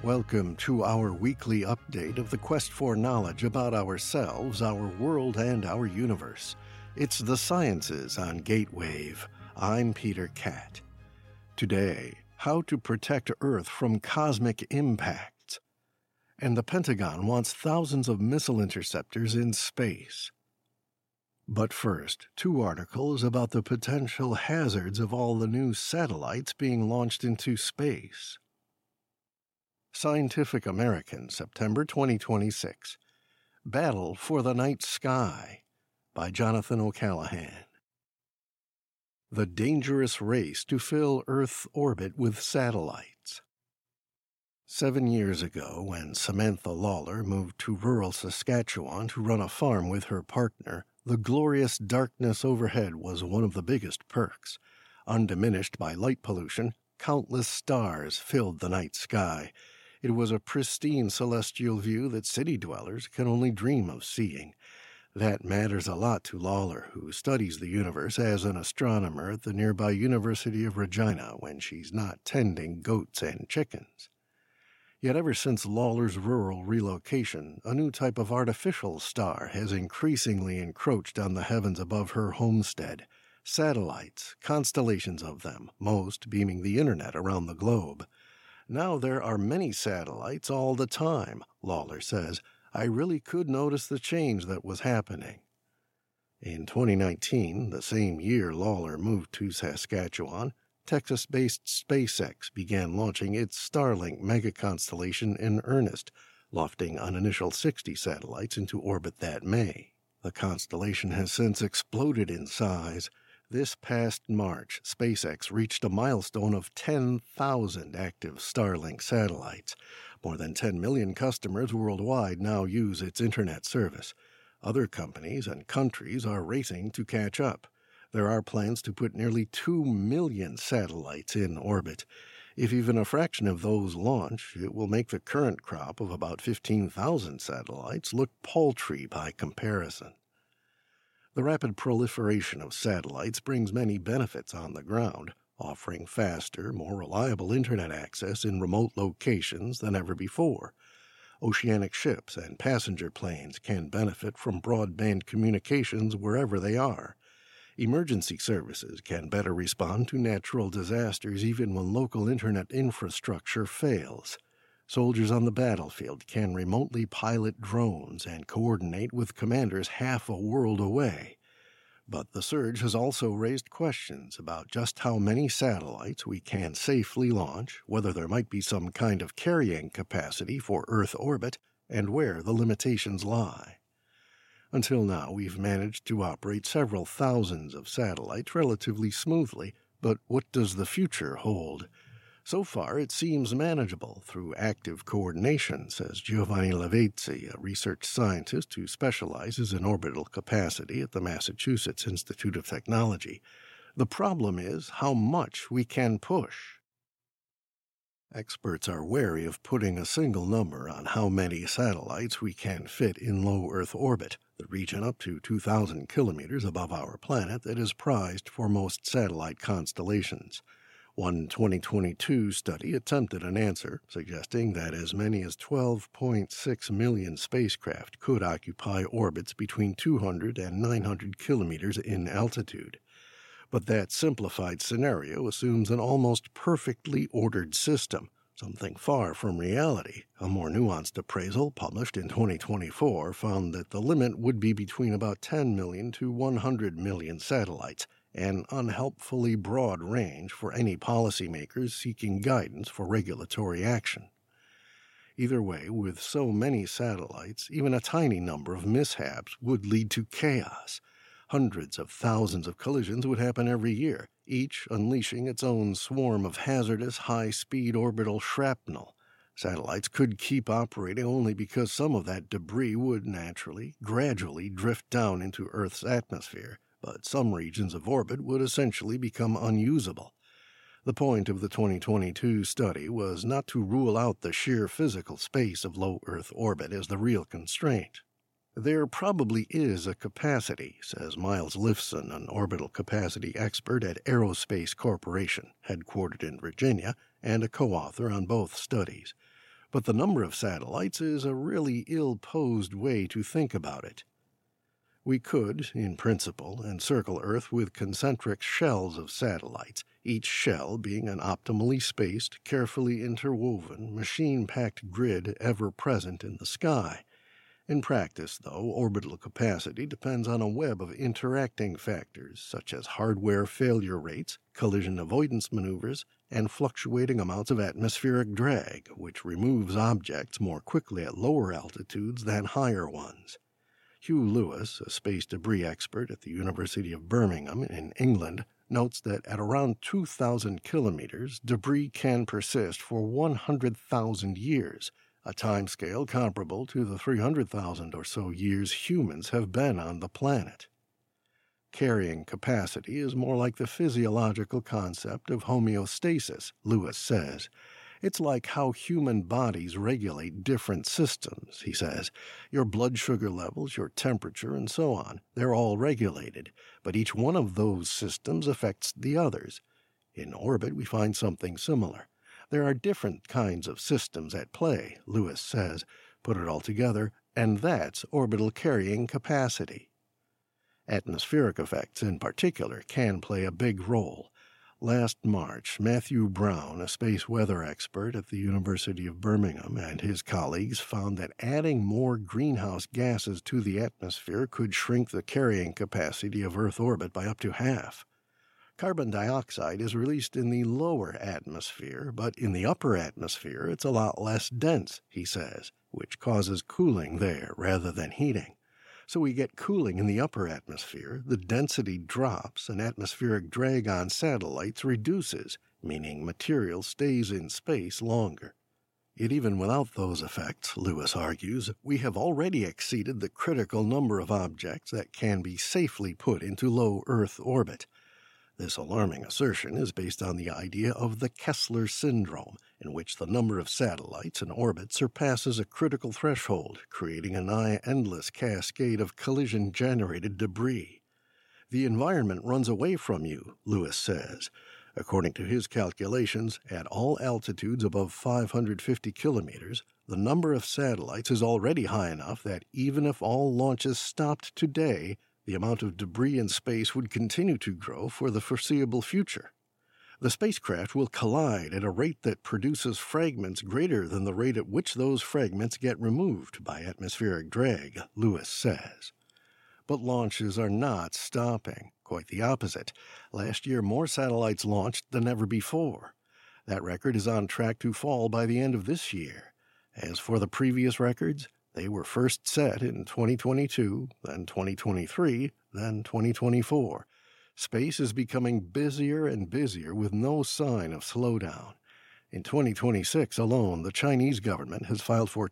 Welcome to our weekly update of the quest for knowledge about ourselves, our world, and our universe. It's the Sciences on Gatewave. I'm Peter Catt. Today, how to protect Earth from cosmic impacts. And the Pentagon wants thousands of missile interceptors in space. But first, 2 articles about the potential hazards of all the new satellites being launched into space. Scientific American, September 2026. Battle for the Night Sky by Jonathan O'Callaghan. The dangerous race to fill Earth's orbit with satellites. 7 years ago, when Samantha Lawler moved to rural Saskatchewan to run a farm with her partner, the glorious darkness overhead was one of the biggest perks. Undiminished by light pollution, countless stars filled the night sky. It was a pristine celestial view that city dwellers can only dream of seeing. That matters a lot to Lawler, who studies the universe as an astronomer at the nearby University of Regina when she's not tending goats and chickens. Yet ever since Lawler's rural relocation, a new type of artificial star has increasingly encroached on the heavens above her homestead. Satellites, constellations of them, most beaming the internet around the globe. Now there are many satellites all the time, Lawler says. I really could notice the change that was happening. In 2019, the same year Lawler moved to Saskatchewan, Texas-based SpaceX began launching its Starlink mega-constellation in earnest, lofting an initial 60 satellites into orbit that May. The constellation has since exploded in size. This past March, SpaceX reached a milestone of 10,000 active Starlink satellites. More than 10 million customers worldwide now use its internet service. Other companies and countries are racing to catch up. There are plans to put nearly 2 million satellites in orbit. If even a fraction of those launch, it will make the current crop of about 15,000 satellites look paltry by comparison. The rapid proliferation of satellites brings many benefits on the ground, offering faster, more reliable internet access in remote locations than ever before. Oceanic ships and passenger planes can benefit from broadband communications wherever they are. Emergency services can better respond to natural disasters even when local internet infrastructure fails. Soldiers on the battlefield can remotely pilot drones and coordinate with commanders half a world away. But the surge has also raised questions about just how many satellites we can safely launch, whether there might be some kind of carrying capacity for Earth orbit, and where the limitations lie. Until now, we've managed to operate several thousands of satellites relatively smoothly, but what does the future hold? So far, it seems manageable through active coordination, says Giovanni Lavezzi, a research scientist who specializes in orbital capacity at the Massachusetts Institute of Technology. The problem is how much we can push. Experts are wary of putting a single number on how many satellites we can fit in low Earth orbit, the region up to 2,000 kilometers above our planet that is prized for most satellite constellations. One 2022 study attempted an answer, suggesting that as many as 12.6 million spacecraft could occupy orbits between 200 and 900 kilometers in altitude. But that simplified scenario assumes an almost perfectly ordered system, something far from reality. A more nuanced appraisal published in 2024 found that the limit would be between about 10 million to 100 million satellites, an unhelpfully broad range for any policymakers seeking guidance for regulatory action. Either way, with so many satellites, even a tiny number of mishaps would lead to chaos. Hundreds of thousands of collisions would happen every year, each unleashing its own swarm of hazardous high-speed orbital shrapnel. Satellites could keep operating only because some of that debris would naturally, gradually drift down into Earth's atmosphere, but some regions of orbit would essentially become unusable. The point of the 2022 study was not to rule out the sheer physical space of low Earth orbit as the real constraint. There probably is a capacity, says Miles Lifson, an orbital capacity expert at Aerospace Corporation, headquartered in Virginia, and a co-author on both studies. But the number of satellites is a really ill-posed way to think about it. We could, in principle, encircle Earth with concentric shells of satellites, each shell being an optimally spaced, carefully interwoven, machine-packed grid ever present in the sky. In practice, though, orbital capacity depends on a web of interacting factors such as hardware failure rates, collision avoidance maneuvers, and fluctuating amounts of atmospheric drag, which removes objects more quickly at lower altitudes than higher ones. Hugh Lewis, a space debris expert at the University of Birmingham in England, notes that at around 2,000 kilometers, debris can persist for 100,000 years, a timescale comparable to the 300,000 or so years humans have been on the planet. Carrying capacity is more like the physiological concept of homeostasis, Lewis says. It's like how human bodies regulate different systems, he says. Your blood sugar levels, your temperature, and so on. They're all regulated, but each one of those systems affects the others. In orbit, we find something similar. There are different kinds of systems at play, Lewis says. Put it all together, and that's orbital carrying capacity. Atmospheric effects, in particular, can play a big role. Last March, Matthew Brown, a space weather expert at the University of Birmingham, and his colleagues found that adding more greenhouse gases to the atmosphere could shrink the carrying capacity of Earth orbit by up to half. Carbon dioxide is released in the lower atmosphere, but in the upper atmosphere it's a lot less dense, he says, which causes cooling there rather than heating. So we get cooling in the upper atmosphere, the density drops, and atmospheric drag on satellites reduces, meaning material stays in space longer. Yet even without those effects, Lewis argues, we have already exceeded the critical number of objects that can be safely put into low Earth orbit. This alarming assertion is based on the idea of the Kessler syndrome, in which the number of satellites in orbit surpasses a critical threshold, creating a nigh-endless cascade of collision-generated debris. The environment runs away from you, Lewis says. According to his calculations, at all altitudes above 550 kilometers, the number of satellites is already high enough that even if all launches stopped today, the amount of debris in space would continue to grow for the foreseeable future. The spacecraft will collide at a rate that produces fragments greater than the rate at which those fragments get removed by atmospheric drag, Lewis says. But launches are not stopping. Quite the opposite. Last year, more satellites launched than ever before. That record is on track to fall by the end of this year. As for the previous records, they were first set in 2022, then 2023, then 2024. Space is becoming busier and busier with no sign of slowdown. In 2026 alone, the Chinese government has filed for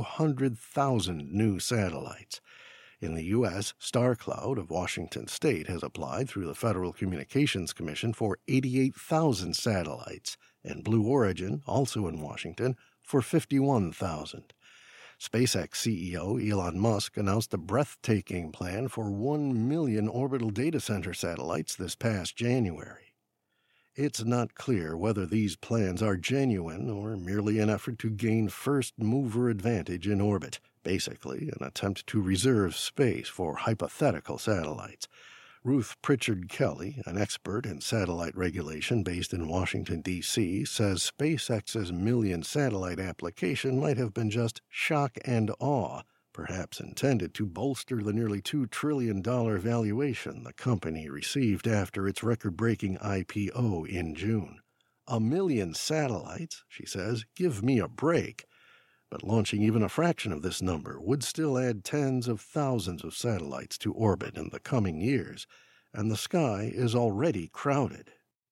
200,000 new satellites. In the U.S., StarCloud of Washington State has applied through the Federal Communications Commission for 88,000 satellites, and Blue Origin, also in Washington, for 51,000. SpaceX CEO Elon Musk announced a breathtaking plan for 1 million orbital data center satellites this past January. It's not clear whether these plans are genuine or merely an effort to gain first-mover advantage in orbit, basically an attempt to reserve space for hypothetical satellites. Ruth Pritchard Kelly, an expert in satellite regulation based in Washington, D.C., says SpaceX's million-satellite application might have been just shock and awe, perhaps intended to bolster the nearly $2 trillion valuation the company received after its record-breaking IPO in June. 1 million satellites, she says, give me a break. But launching even a fraction of this number would still add tens of thousands of satellites to orbit in the coming years, and the sky is already crowded.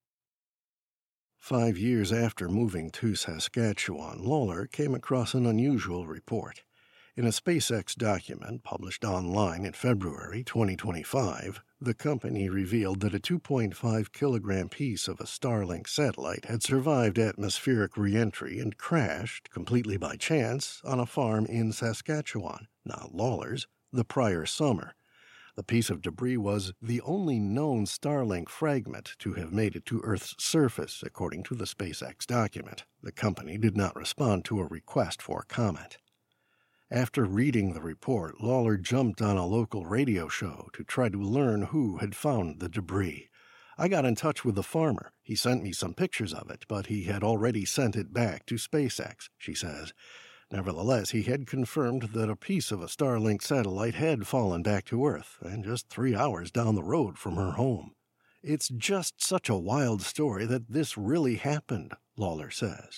5 years after moving to Saskatchewan, Lawler came across an unusual report. In a SpaceX document published online in February 2025, the company revealed that a 2.5-kilogram piece of a Starlink satellite had survived atmospheric re-entry and crashed, completely by chance, on a farm in Saskatchewan, not Lawler's, the prior summer. The piece of debris was the only known Starlink fragment to have made it to Earth's surface, according to the SpaceX document. The company did not respond to a request for comment. After reading the report, Lawler jumped on a local radio show to try to learn who had found the debris. I got in touch with the farmer. He sent me some pictures of it, but he had already sent it back to SpaceX, she says. Nevertheless, he had confirmed that a piece of a Starlink satellite had fallen back to Earth, and just 3 hours down the road from her home. It's just such a wild story that this really happened, Lawler says.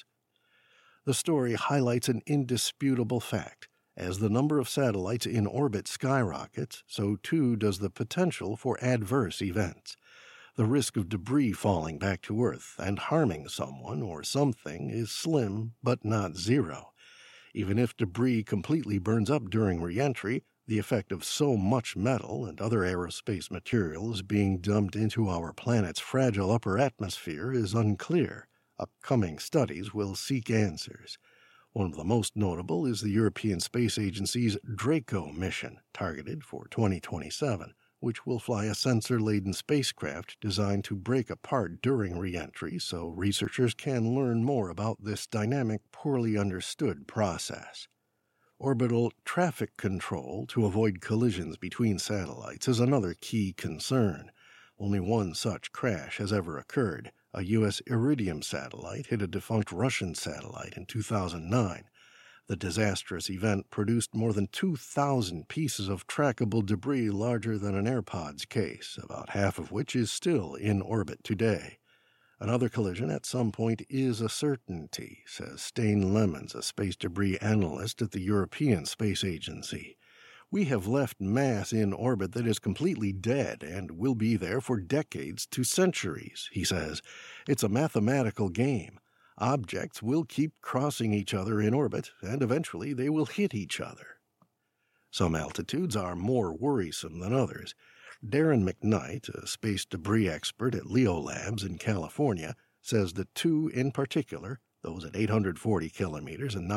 The story highlights an indisputable fact. As the number of satellites in orbit skyrockets, so too does the potential for adverse events. The risk of debris falling back to Earth and harming someone or something is slim, but not zero. Even if debris completely burns up during re-entry, the effect of so much metal and other aerospace materials being dumped into our planet's fragile upper atmosphere is unclear. Upcoming studies will seek answers. One of the most notable is the European Space Agency's Draco mission, targeted for 2027, which will fly a sensor-laden spacecraft designed to break apart during re-entry so researchers can learn more about this dynamic, poorly understood process. Orbital traffic control to avoid collisions between satellites is another key concern. Only one such crash has ever occurred. A U.S. Iridium satellite hit a defunct Russian satellite in 2009. The disastrous event produced more than 2,000 pieces of trackable debris larger than an AirPods case, about half of which is still in orbit today. Another collision at some point is a certainty, says Stijn Lemmens, a space debris analyst at the European Space Agency. We have left mass in orbit that is completely dead and will be there for decades to centuries, he says. It's a mathematical game. Objects will keep crossing each other in orbit, and eventually they will hit each other. Some altitudes are more worrisome than others. Darren McKnight, a space debris expert at Leo Labs in California, says that two in particular, those at 840 kilometers and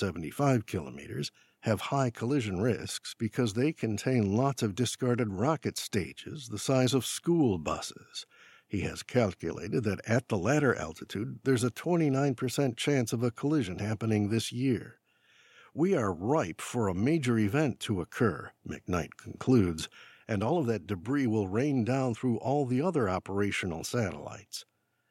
975 kilometers, have high collision risks because they contain lots of discarded rocket stages the size of school buses. He has calculated that at the latter altitude, there's a 29% chance of a collision happening this year. We are ripe for a major event to occur, McKnight concludes, and all of that debris will rain down through all the other operational satellites.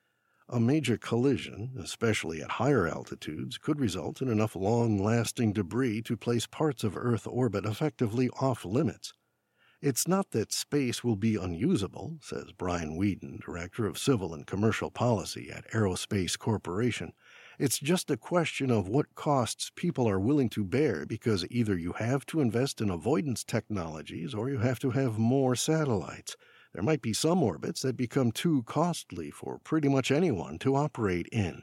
A major collision, especially at higher altitudes, could result in enough long-lasting debris to place parts of Earth orbit effectively off-limits. It's not that space will be unusable, says Brian Whedon, Director of Civil and Commercial Policy at Aerospace Corporation. It's just a question of what costs people are willing to bear because either you have to invest in avoidance technologies or you have to have more satellites. There might be some orbits that become too costly for pretty much anyone to operate in.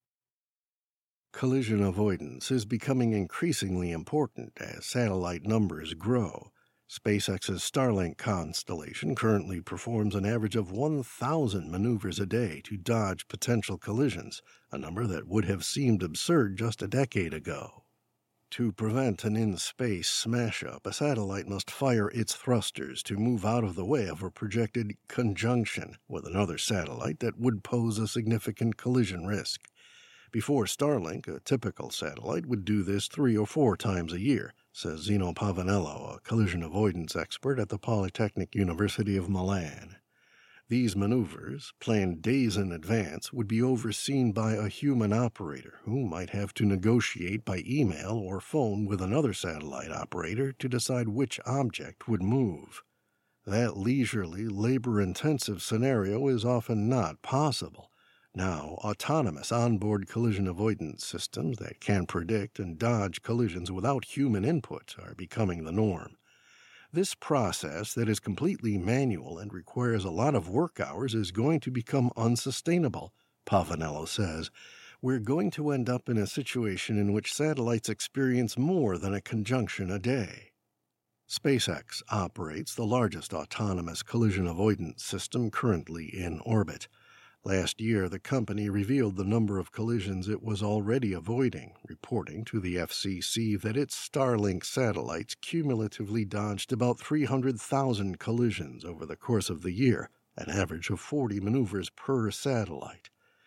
Collision avoidance is becoming increasingly important as satellite numbers grow. SpaceX's Starlink constellation currently performs an average of 1,000 maneuvers a day to dodge potential collisions, a number that would have seemed absurd just a decade ago. To prevent an in-space smash-up, a satellite must fire its thrusters to move out of the way of a projected conjunction with another satellite that would pose a significant collision risk. Before Starlink, a typical satellite would do this 3 or 4 times a year, says Zeno Pavanello, a collision avoidance expert at the Polytechnic University of Milan. These maneuvers, planned days in advance, would be overseen by a human operator who might have to negotiate by email or phone with another satellite operator to decide which object would move. That leisurely, labor-intensive scenario is often not possible. Now, autonomous onboard collision avoidance systems that can predict and dodge collisions without human input are becoming the norm. This process that is completely manual and requires a lot of work hours is going to become unsustainable, Pavanello says. We're going to end up in a situation in which satellites experience more than a conjunction a day. SpaceX operates the largest autonomous collision avoidance system currently in orbit. Last year, the company revealed the number of collisions it was already avoiding, reporting to the FCC that its Starlink satellites cumulatively dodged about 300,000 collisions over the course of the year, an average of 40 maneuvers per satellite.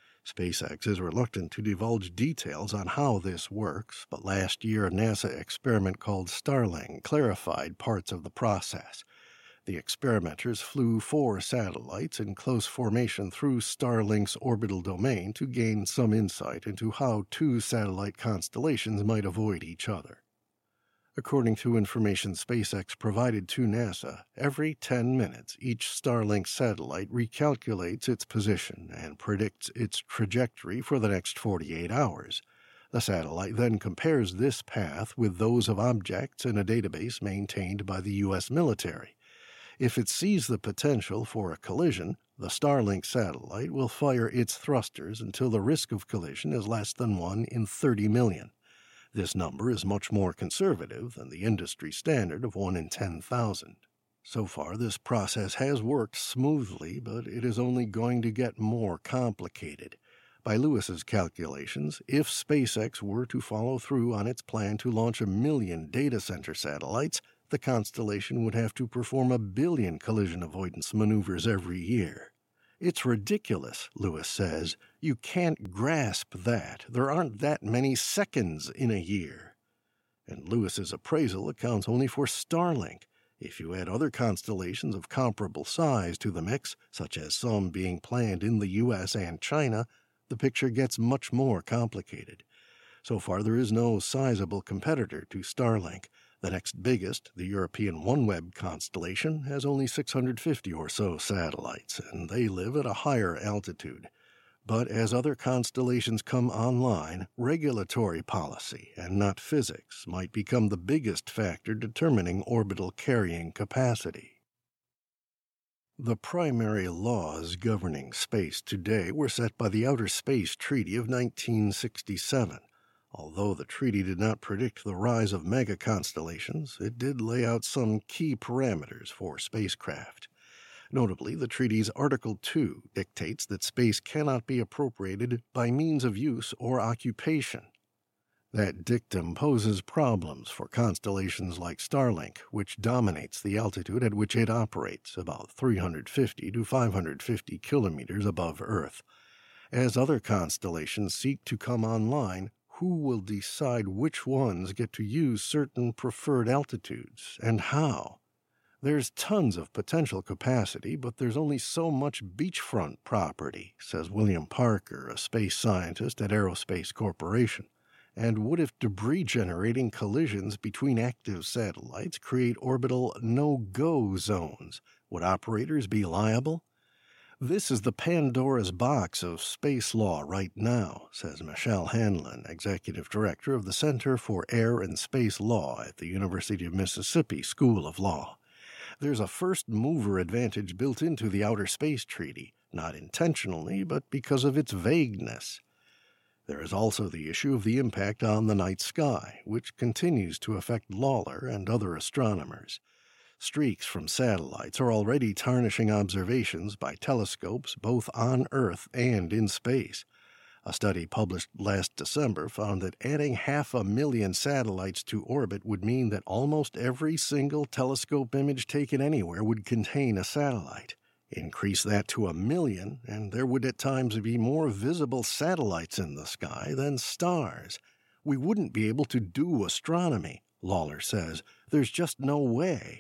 SpaceX is reluctant to divulge details on how this works, but last year a NASA experiment called Starling clarified parts of the process. The experimenters flew 4 satellites in close formation through Starlink's orbital domain to gain some insight into how 2 satellite constellations might avoid each other. According to information SpaceX provided to NASA, every 10 minutes each Starlink satellite recalculates its position and predicts its trajectory for the next 48 hours. The satellite then compares this path with those of objects in a database maintained by the U.S. military. If it sees the potential for a collision, the Starlink satellite will fire its thrusters until the risk of collision is less than 1 in 30 million. This number is much more conservative than the industry standard of 1 in 10,000. So far, this process has worked smoothly, but it is only going to get more complicated. By Lewis's calculations, if SpaceX were to follow through on its plan to launch 1 million data center satellites, the constellation would have to perform 1 billion collision avoidance maneuvers every year. It's ridiculous, Lewis says. You can't grasp that. There aren't that many seconds in a year. And Lewis's appraisal accounts only for Starlink. If you add other constellations of comparable size to the mix, such as some being planned in the U.S. and China, the picture gets much more complicated. So far, there is no sizable competitor to Starlink. The next biggest, the European OneWeb constellation, has only 650 or so satellites, and they live at a higher altitude. But as other constellations come online, regulatory policy, and not physics, might become the biggest factor determining orbital carrying capacity. The primary laws governing space today were set by the Outer Space Treaty of 1967. Although the treaty did not predict the rise of megaconstellations, it did lay out some key parameters for spacecraft. Notably, the treaty's Article 2 dictates that space cannot be appropriated by means of use or occupation. That dictum poses problems for constellations like Starlink, which dominates the altitude at which it operates, about 350 to 550 kilometers above Earth. As other constellations seek to come online, who will decide which ones get to use certain preferred altitudes, and how? There's tons of potential capacity, but there's only so much beachfront property, says William Parker, a space scientist at Aerospace Corporation. And what if debris-generating collisions between active satellites create orbital no-go zones? Would operators be liable? This is the Pandora's box of space law right now, says Michelle Hanlon, Executive Director of the Center for Air and Space Law at the University of Mississippi School of Law. There's a first-mover advantage built into the Outer Space Treaty, not intentionally, but because of its vagueness. There is also the issue of the impact on the night sky, which continues to affect Lawler and other astronomers. Streaks from satellites are already tarnishing observations by telescopes both on Earth and in space. A study published last December found that adding 500,000 satellites to orbit would mean that almost every single telescope image taken anywhere would contain a satellite. Increase that to 1 million, and there would at times be more visible satellites in the sky than stars. We wouldn't be able to do astronomy, Lawler says. There's just no way.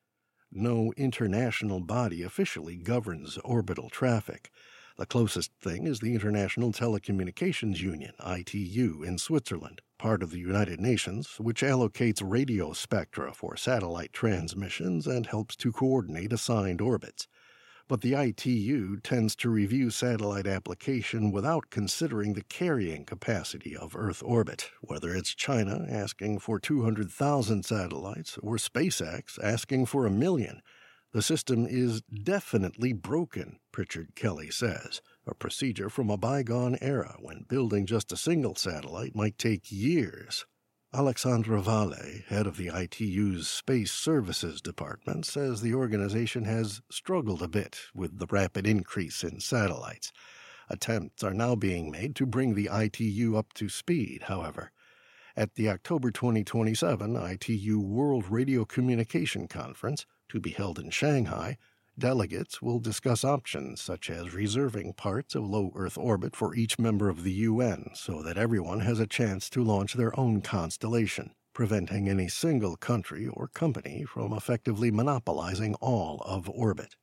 No international body officially governs orbital traffic. The closest thing is the International Telecommunications Union, ITU, in Switzerland, part of the United Nations, which allocates radio spectra for satellite transmissions and helps to coordinate assigned orbits. But the ITU tends to review satellite application without considering the carrying capacity of Earth orbit, whether it's China asking for 200,000 satellites or SpaceX asking for 1 million. The system is definitely broken, Pritchard Kelly says, a procedure from a bygone era when building just a single satellite might take years. Alexandra Valle, head of the ITU's Space Services Department, says the organization has struggled a bit with the rapid increase in satellites. Attempts are now being made to bring the ITU up to speed, however. At the October 2027 ITU World Radio Communication Conference, to be held in Shanghai, delegates will discuss options such as reserving parts of low Earth orbit for each member of the UN so that everyone has a chance to launch their own constellation, preventing any single country or company from effectively monopolizing all of orbit.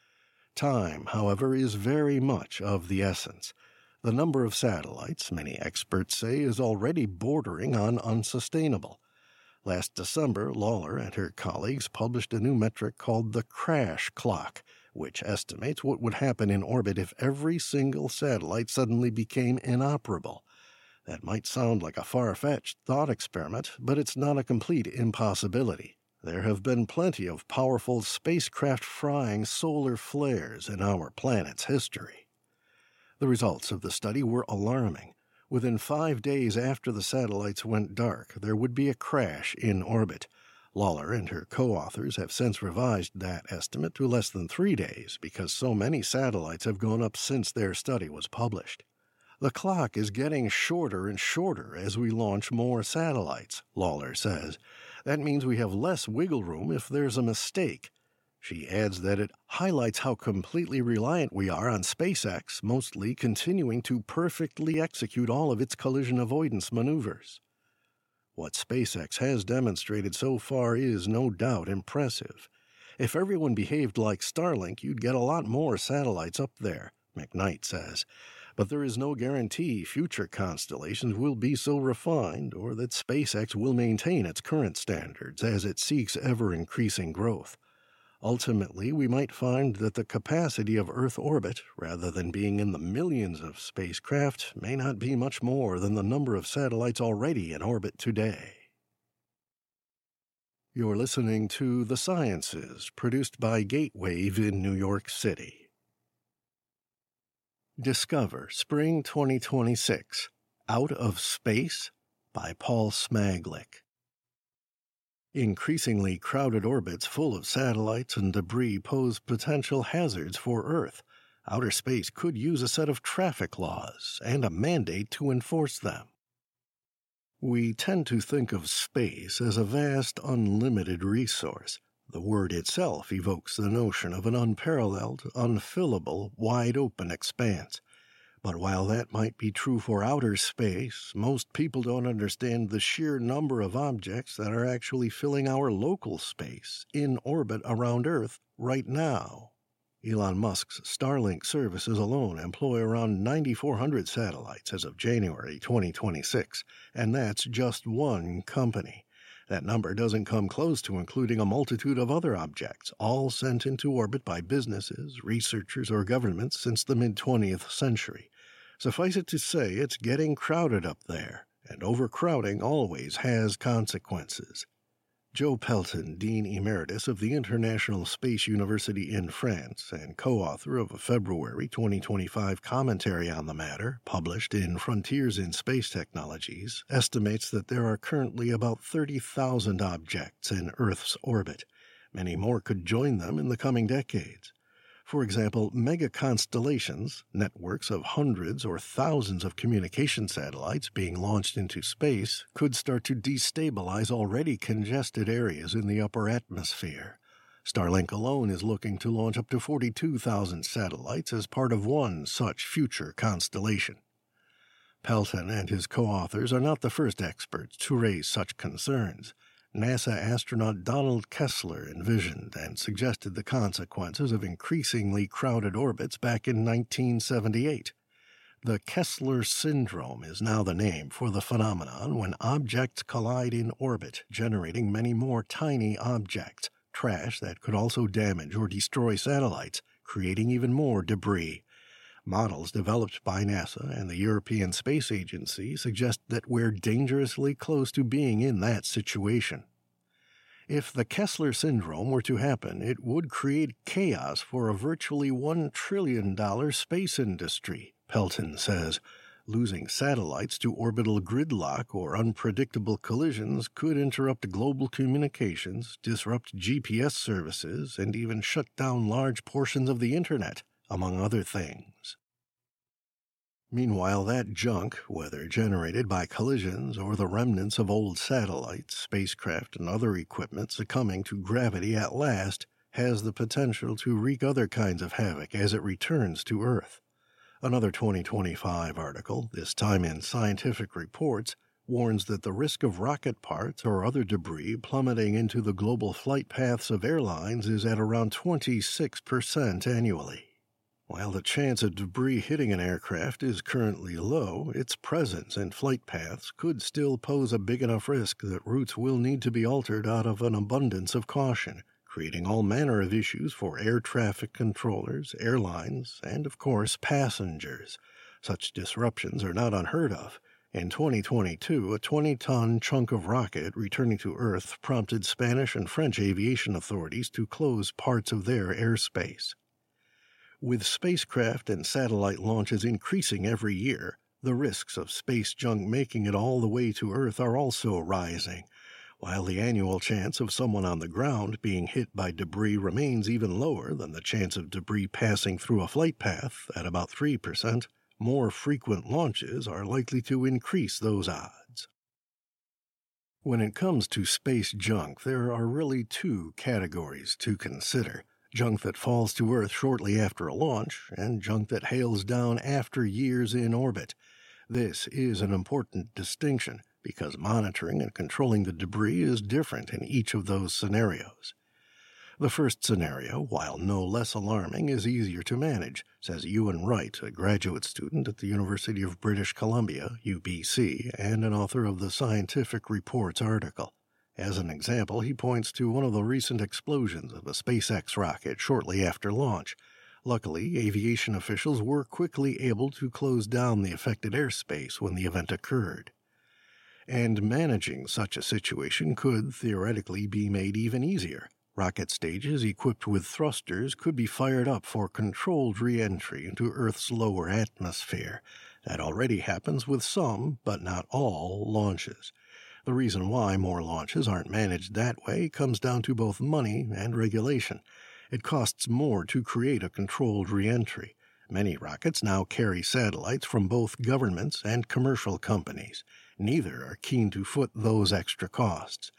Time, however, is very much of the essence. The number of satellites, many experts say, is already bordering on unsustainable. Last December, Lawler and her colleagues published a new metric called the crash clock, which estimates what would happen in orbit if every single satellite suddenly became inoperable. That might sound like a far-fetched thought experiment, but it's not a complete impossibility. There have been plenty of powerful spacecraft-frying solar flares in our planet's history. The results of the study were alarming. Within 5 days after the satellites went dark, there would be a crash in orbit. Lawler and her co-authors have since revised that estimate to less than 3 days because so many satellites have gone up since their study was published. The clock is getting shorter and shorter as we launch more satellites, Lawler says. That means we have less wiggle room if there's a mistake. She adds that it highlights how completely reliant we are on SpaceX, mostly continuing to perfectly execute all of its collision avoidance maneuvers. What SpaceX has demonstrated so far is no doubt impressive. If everyone behaved like Starlink, you'd get a lot more satellites up there, McKnight says. But there is no guarantee future constellations will be so refined or that SpaceX will maintain its current standards as it seeks ever-increasing growth. Ultimately, we might find that the capacity of Earth orbit, rather than being in the millions of spacecraft, may not be much more than the number of satellites already in orbit today. You're listening to The Sciences, produced by Gatewave in New York City. Discover Spring 2026, Out of Space by Paul Smaglik. Increasingly crowded orbits full of satellites and debris pose potential hazards for Earth. Outer space could use a set of traffic laws and a mandate to enforce them. We tend to think of space as a vast, unlimited resource. The word itself evokes the notion of an unparalleled, unfillable, wide-open expanse. But while that might be true for outer space, most people don't understand the sheer number of objects that are actually filling our local space in orbit around Earth right now. Elon Musk's Starlink services alone employ around 9,400 satellites as of January 2026, and that's just one company. That number doesn't come close to including a multitude of other objects, all sent into orbit by businesses, researchers, or governments since the mid-20th century. Suffice it to say, it's getting crowded up there, and overcrowding always has consequences. Joe Pelton, Dean Emeritus of the International Space University in France and co-author of a February 2025 commentary on the matter, published in Frontiers in Space Technologies, estimates that there are currently about 30,000 objects in Earth's orbit. Many more could join them in the coming decades. For example, mega-constellations, networks of hundreds or thousands of communication satellites being launched into space, could start to destabilize already congested areas in the upper atmosphere. Starlink alone is looking to launch up to 42,000 satellites as part of one such future constellation. Pelton and his co-authors are not the first experts to raise such concerns. NASA astronaut Donald Kessler envisioned and suggested the consequences of increasingly crowded orbits back in 1978. The Kessler syndrome is now the name for the phenomenon when objects collide in orbit, generating many more tiny objects, trash that could also damage or destroy satellites, creating even more debris. Models developed by NASA and the European Space Agency suggest that we're dangerously close to being in that situation. If the Kessler syndrome were to happen, it would create chaos for a virtually $1 trillion space industry, Pelton says. Losing satellites to orbital gridlock or unpredictable collisions could interrupt global communications, disrupt GPS services, and even shut down large portions of the Internet, among other things. Meanwhile, that junk, whether generated by collisions or the remnants of old satellites, spacecraft, and other equipment succumbing to gravity at last, has the potential to wreak other kinds of havoc as it returns to Earth. Another 2025 article, this time in Scientific Reports, warns that the risk of rocket parts or other debris plummeting into the global flight paths of airlines is at around 26% annually. While the chance of debris hitting an aircraft is currently low, its presence in flight paths could still pose a big enough risk that routes will need to be altered out of an abundance of caution, creating all manner of issues for air traffic controllers, airlines, and, of course, passengers. Such disruptions are not unheard of. In 2022, a 20-ton chunk of rocket returning to Earth prompted Spanish and French aviation authorities to close parts of their airspace. With spacecraft and satellite launches increasing every year, the risks of space junk making it all the way to Earth are also rising. While the annual chance of someone on the ground being hit by debris remains even lower than the chance of debris passing through a flight path at about 3%, more frequent launches are likely to increase those odds. When it comes to space junk, there are really two categories to consider: junk that falls to Earth shortly after a launch, and junk that hails down after years in orbit. This is an important distinction, because monitoring and controlling the debris is different in each of those scenarios. The first scenario, while no less alarming, is easier to manage, says Ewan Wright, a graduate student at the University of British Columbia, UBC, and an author of the Scientific Reports article. As an example, he points to one of the recent explosions of a SpaceX rocket shortly after launch. Luckily, aviation officials were quickly able to close down the affected airspace when the event occurred. And managing such a situation could theoretically be made even easier. Rocket stages equipped with thrusters could be fired up for controlled re-entry into Earth's lower atmosphere. That already happens with some, but not all, launches. The reason why more launches aren't managed that way comes down to both money and regulation. It costs more to create a controlled re-entry. Many rockets now carry satellites from both governments and commercial companies. Neither are keen to foot those extra costs.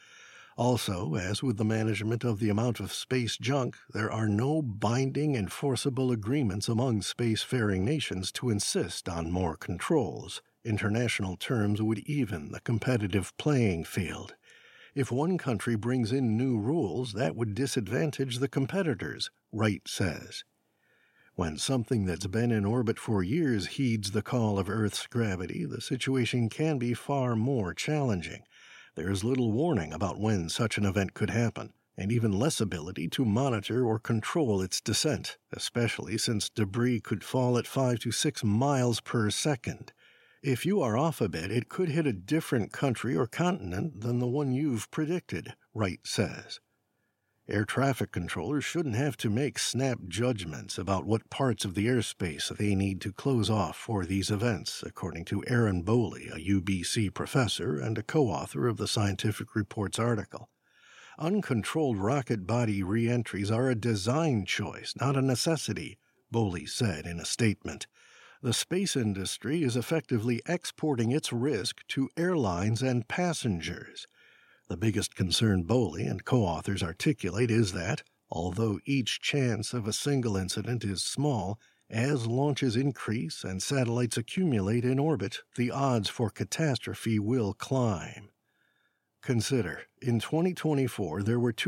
Also, as with the management of the amount of space junk, there are no binding enforceable agreements among spacefaring nations to insist on more controls. International terms would even the competitive playing field. If one country brings in new rules, that would disadvantage the competitors, Wright says. When something that's been in orbit for years heeds the call of Earth's gravity, the situation can be far more challenging. There's little warning about when such an event could happen, and even less ability to monitor or control its descent, especially since debris could fall at 5 to 6 miles per second. If you are off a bit, it could hit a different country or continent than the one you've predicted, Wright says. Air traffic controllers shouldn't have to make snap judgments about what parts of the airspace they need to close off for these events, according to Aaron Bowley, a UBC professor and a co-author of the Scientific Reports article. Uncontrolled rocket body re-entries are a design choice, not a necessity, Bowley said in a statement. The space industry is effectively exporting its risk to airlines and passengers. The biggest concern Bowley and co-authors articulate is that, although each chance of a single incident is small, as launches increase and satellites accumulate in orbit, the odds for catastrophe will climb. Consider, in 2024 there were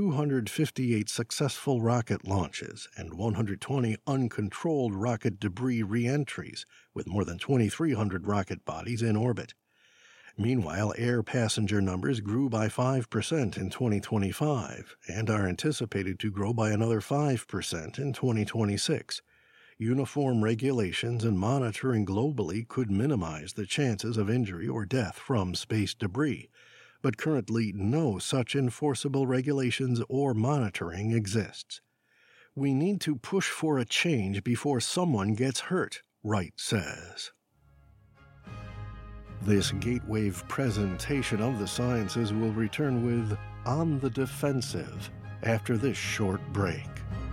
258 successful rocket launches and 120 uncontrolled rocket debris re-entries, with more than 2,300 rocket bodies in orbit. Meanwhile, air passenger numbers grew by 5% in 2025 and are anticipated to grow by another 5% in 2026. Uniform regulations and monitoring globally could minimize the chances of injury or death from space debris, but currently no such enforceable regulations or monitoring exists. We need to push for a change before someone gets hurt, Wright says. This Gatewave presentation of the sciences will return with On the Defensive after this short break.